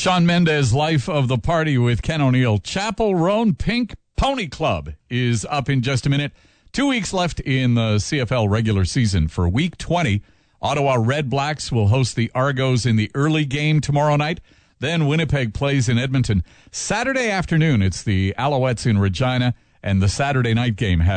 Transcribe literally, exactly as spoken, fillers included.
Shawn Mendes, Life of the Party with Ken O'Neill. Chapel Roan Pink Pony Club is up in just a minute. Two weeks left in the C F L regular season. For week twenty, Ottawa Red Blacks will host the Argos in the early game tomorrow night. Then Winnipeg plays in Edmonton. Saturday afternoon, it's the Alouettes in Regina, and the Saturday night game has